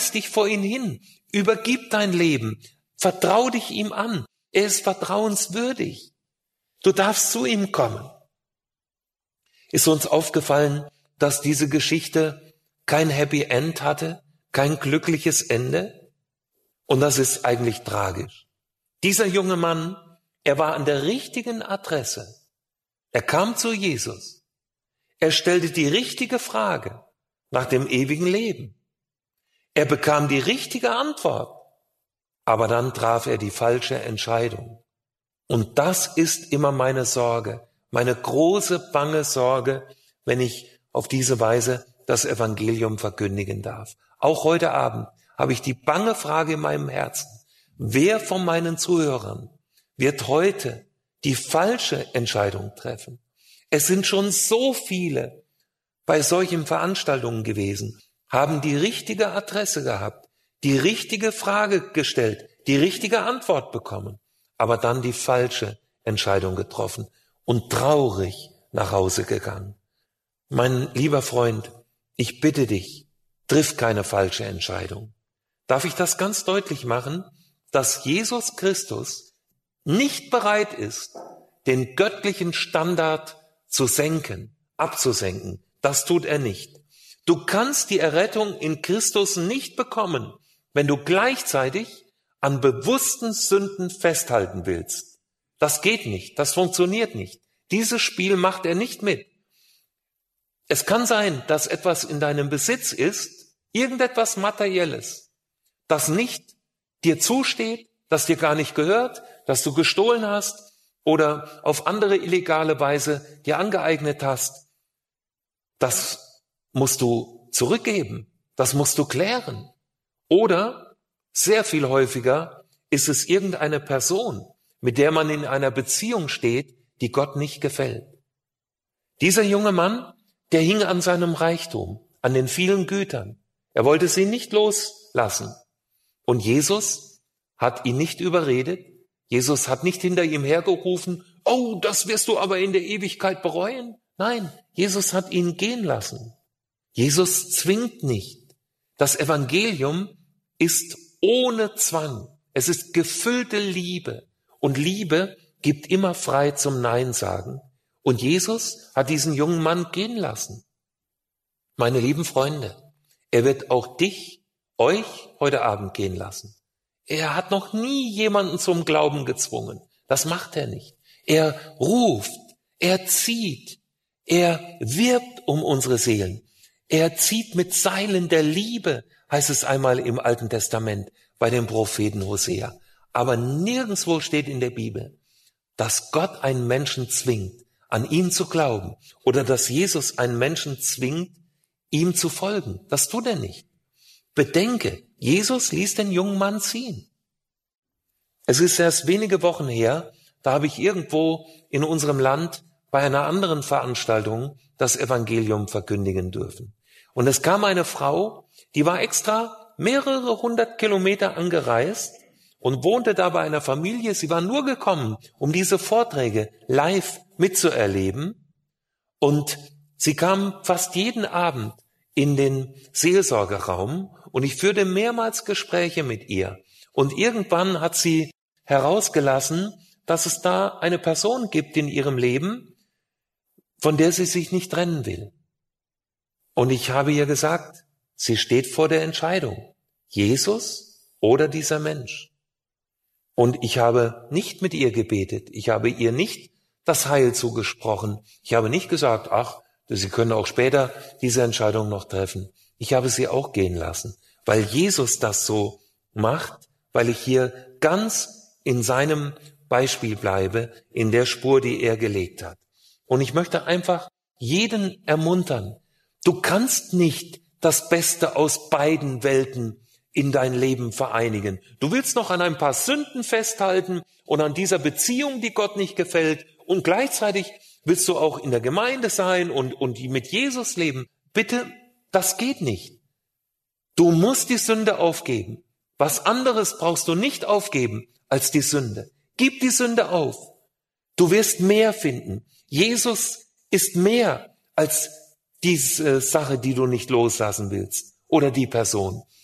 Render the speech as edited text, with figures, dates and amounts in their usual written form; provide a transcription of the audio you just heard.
Schmeiß dich vor ihn hin. Übergib dein Leben. Vertrau dich ihm an. Er ist vertrauenswürdig. Du darfst zu ihm kommen. Ist uns aufgefallen, dass diese Geschichte kein Happy End hatte, kein glückliches Ende? Und das ist eigentlich tragisch. Dieser junge Mann, er war an der richtigen Adresse. Er kam zu Jesus. Er stellte die richtige Frage nach dem ewigen Leben. Er bekam die richtige Antwort. Aber dann traf er die falsche Entscheidung. Und das ist immer meine Sorge, meine große, bange Sorge, wenn ich auf diese Weise das Evangelium verkündigen darf. Auch heute Abend habe ich die bange Frage in meinem Herzen. Wer von meinen Zuhörern wird heute die falsche Entscheidung treffen? Es sind schon so viele bei solchen Veranstaltungen gewesen, haben die richtige Adresse gehabt, die richtige Frage gestellt, die richtige Antwort bekommen, aber dann die falsche Entscheidung getroffen und traurig nach Hause gegangen. Mein lieber Freund, ich bitte dich, triff keine falsche Entscheidung. Darf ich das ganz deutlich machen, dass Jesus Christus nicht bereit ist, den göttlichen Standard zu senken, abzusenken. Das tut er nicht. Du kannst die Errettung in Christus nicht bekommen, wenn du gleichzeitig an bewussten Sünden festhalten willst. Das geht nicht, das funktioniert nicht. Dieses Spiel macht er nicht mit. Es kann sein, dass etwas in deinem Besitz ist, irgendetwas Materielles, das nicht dir zusteht, das dir gar nicht gehört, das du gestohlen hast oder auf andere illegale Weise dir angeeignet hast. Das musst du zurückgeben, das musst du klären. Oder, sehr viel häufiger, ist es irgendeine Person, mit der man in einer Beziehung steht, die Gott nicht gefällt. Dieser junge Mann, der hing an seinem Reichtum, an den vielen Gütern. Er wollte sie nicht loslassen. Und Jesus hat ihn nicht überredet. Jesus hat nicht hinter ihm hergerufen, oh, das wirst du aber in der Ewigkeit bereuen. Nein, Jesus hat ihn gehen lassen. Jesus zwingt nicht. Das Evangelium ist ohne Zwang. Es ist gefüllte Liebe. Und Liebe gibt immer frei zum Nein sagen. Und Jesus hat diesen jungen Mann gehen lassen. Meine lieben Freunde, er wird auch dich, euch heute Abend gehen lassen. Er hat noch nie jemanden zum Glauben gezwungen. Das macht er nicht. Er ruft, er zieht, er wirbt um unsere Seelen. Er zieht mit Seilen der Liebe, heißt es einmal im Alten Testament bei dem Propheten Hosea. Aber nirgendwo steht in der Bibel, dass Gott einen Menschen zwingt, an ihn zu glauben oder dass Jesus einen Menschen zwingt, ihm zu folgen. Das tut er nicht. Bedenke, Jesus ließ den jungen Mann ziehen. Es ist erst wenige Wochen her, da habe ich irgendwo in unserem Land bei einer anderen Veranstaltung das Evangelium verkündigen dürfen. Und es kam eine Frau, die war extra mehrere 100 Kilometer angereist und wohnte da bei einer Familie. Sie war nur gekommen, um diese Vorträge live mitzuerleben. Und sie kam fast jeden Abend in den Seelsorgeraum und ich führte mehrmals Gespräche mit ihr. Und irgendwann hat sie herausgelassen, dass es da eine Person gibt in ihrem Leben, von der sie sich nicht trennen will. Und ich habe ihr gesagt, sie steht vor der Entscheidung, Jesus oder dieser Mensch. Und ich habe nicht mit ihr gebetet, ich habe ihr nicht das Heil zugesprochen, ich habe nicht gesagt, ach, Sie können auch später diese Entscheidung noch treffen. Ich habe sie auch gehen lassen, weil Jesus das so macht, weil ich hier ganz in seinem Beispiel bleibe, in der Spur, die er gelegt hat. Und ich möchte einfach jeden ermuntern, du kannst nicht das Beste aus beiden Welten in dein Leben vereinigen. Du willst noch an ein paar Sünden festhalten und an dieser Beziehung, die Gott nicht gefällt, und gleichzeitig willst du auch in der Gemeinde sein und mit Jesus leben. Bitte, das geht nicht. Du musst die Sünde aufgeben. Was anderes brauchst du nicht aufgeben als die Sünde. Gib die Sünde auf. Du wirst mehr finden. Jesus ist mehr als diese Sache, die du nicht loslassen willst oder die Person.